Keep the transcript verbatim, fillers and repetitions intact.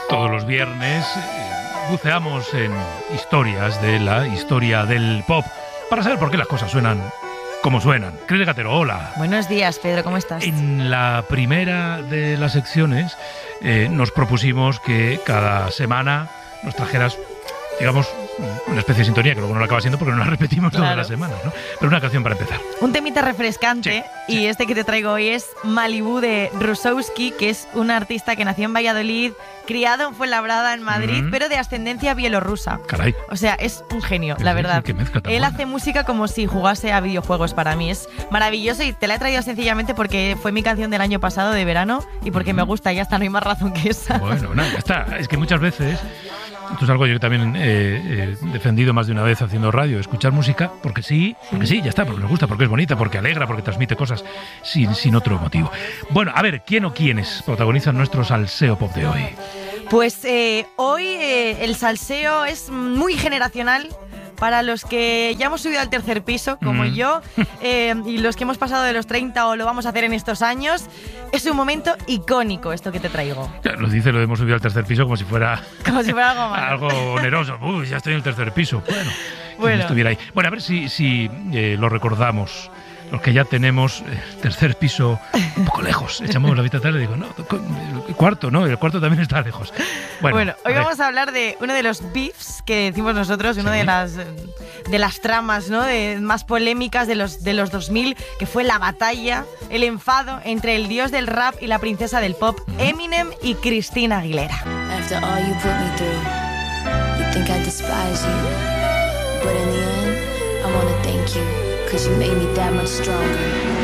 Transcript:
Todos los viernes eh, buceamos en historias de la historia del pop para saber por qué las cosas suenan como suenan. Cris de Gatero, hola. Buenos días, Pedro, ¿cómo estás? En la primera de las secciones eh, nos propusimos que cada semana nos trajeras, digamos, una especie de sintonía, que luego no la acaba siendo porque no la repetimos Claro. todas las semanas, ¿no? Pero una canción para empezar. Un temita refrescante, Sí, y sí. este que te traigo hoy es Malibú de Rusowski, que es un artista que nació en Valladolid, criado en Fuenlabrada, en Madrid, Mm. pero de ascendencia bielorrusa. Caray. O sea, es un genio, Sí, la sí, verdad. sí, qué mezcla tan Él buena. hace música como si jugase a videojuegos para mí. Es maravilloso y te la he traído sencillamente porque fue mi canción del año pasado de verano y porque Mm. me gusta, ya está, no hay más razón que esa. Bueno, nada, ya está. Es que muchas veces, esto es algo yo que también he eh, defendido más de una vez haciendo radio, escuchar música porque sí, porque sí, ya está, porque nos gusta, porque es bonita, porque alegra, porque transmite cosas sin, sin otro motivo. Bueno, a ver, ¿quién o quiénes protagonizan nuestro salseo pop de hoy? Pues eh, hoy eh, el salseo es muy generacional para los que ya hemos subido al tercer piso, como Mm. yo, eh, y los que hemos pasado de los treinta o lo vamos a hacer en estos años. Es un momento icónico esto que te traigo. Ya, nos dice lo de hemos subido al tercer piso como si fuera Como si fuera algo malo. algo oneroso. Uy, ya estoy en el tercer piso. Bueno, que Bueno. no estuviera ahí. Bueno, a ver si, si eh, lo recordamos. Los que ya tenemos eh, tercer piso un poco lejos. Echamos la vista atrás y digo, no, el cuarto, no, el cuarto también está lejos. Bueno, Bueno, hoy a ver. vamos a hablar de uno de los beefs que decimos nosotros, una Sí. de las eh, de las tramas, ¿no? De, más polémicas de los de los dos mil, que fue la batalla, el enfado entre el dios del rap y la princesa del pop, Eminem y Christina Aguilera. After all you put me through, you think I despise you. But in the end, I wanna thank you, cause you made me that much stronger.